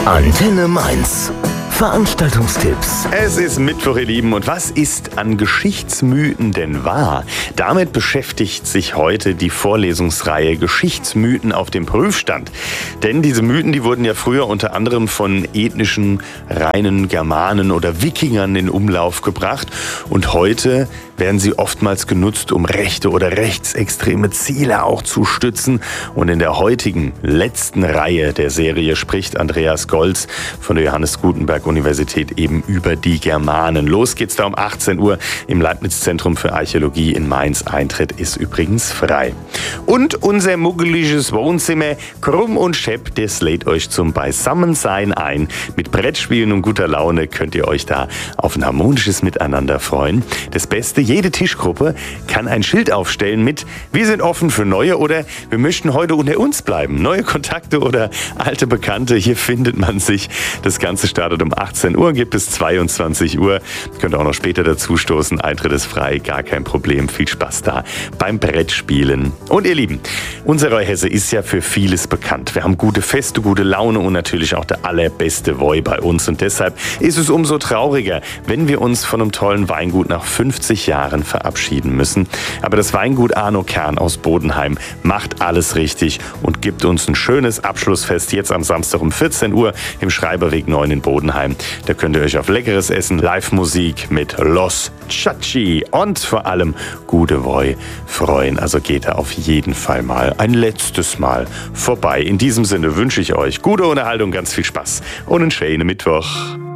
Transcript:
Antenne Mainz. Veranstaltungstipps. Es ist Mittwoch, ihr Lieben. Und was ist an Geschichtsmythen denn wahr? Damit beschäftigt sich heute die Vorlesungsreihe Geschichtsmythen auf dem Prüfstand. Denn diese Mythen, die wurden ja früher unter anderem von ethnischen, reinen Germanen oder Wikingern in Umlauf gebracht. Und heute werden sie oftmals genutzt, um rechte oder rechtsextreme Ziele auch zu stützen. Und in der heutigen letzten Reihe der Serie spricht Andreas Golz von der Johannes Gutenberg Universität eben über die Germanen. Los geht's da um 18 Uhr im Leibniz-Zentrum für Archäologie in Mainz. Eintritt ist übrigens frei. Und unser muggeliges Wohnzimmer, Krumm und Schepp, das lädt euch zum Beisammensein ein. Mit Brettspielen und guter Laune könnt ihr euch da auf ein harmonisches Miteinander freuen. Das Beste, jede Tischgruppe kann ein Schild aufstellen mit "Wir sind offen für Neue" oder "Wir möchten heute unter uns bleiben". Neue Kontakte oder alte Bekannte, hier findet man sich. Das Ganze startet um 18 Uhr, gibt bis 22 Uhr. Könnt auch noch später dazu stoßen. Eintritt ist frei, gar kein Problem. Viel Spaß da beim Brettspielen. Und ihr Lieben, unsere Hesse ist ja für vieles bekannt. Wir haben gute Feste, gute Laune und natürlich auch der allerbeste Woi bei uns. Und deshalb ist es umso trauriger, wenn wir uns von einem tollen Weingut nach 50 Jahren verabschieden müssen. Aber das Weingut Arno Kern aus Bodenheim macht alles richtig und gibt uns ein schönes Abschlussfest jetzt am Samstag um 14 Uhr im Schreiberweg 9 in Bodenheim. Da könnt ihr euch auf leckeres Essen, Live-Musik mit Los Chachi und vor allem gute Woi freuen. Also geht da auf jeden Fall mal ein letztes Mal vorbei. In diesem Sinne wünsche ich euch gute Unterhaltung, ganz viel Spaß und einen schönen Mittwoch.